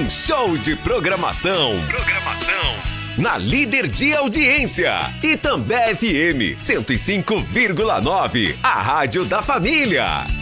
Um show de programação. Na líder de audiência. Itambé FM 105,9. A rádio da família.